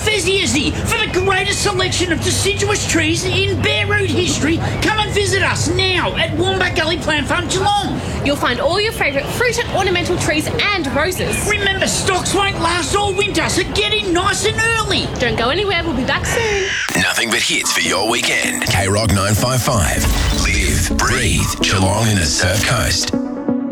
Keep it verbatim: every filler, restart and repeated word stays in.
Fezziazzi, for the greatest selection of deciduous trees in bare root history, come and visit us now at Wombat Gully Plant Farm, Geelong. You'll find all your favourite fruit and ornamental trees and roses. Remember, stocks won't last all winter, so get in nice and early. Don't go anywhere, we'll be back soon. Nothing but hits for your weekend. K Rock nine five five. Live, breathe, Geelong in the Surf Coast.